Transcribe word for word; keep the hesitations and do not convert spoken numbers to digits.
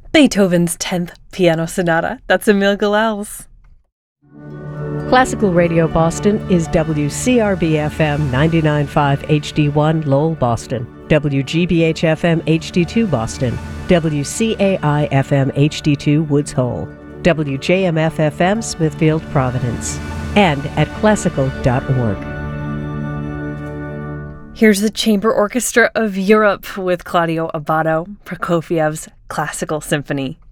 Beethoven's tenth Piano Sonata. That's Emil Galels. Classical Radio Boston is W C R B F M ninety-nine point five H D one Lowell, Boston, W G B H F M H D two Boston, W C A I F M H D two Woods Hole, W J M F F M Smithfield, Providence, and at classical dot org. Here's the Chamber Orchestra of Europe with Claudio Abbado, Prokofiev's Classical Symphony.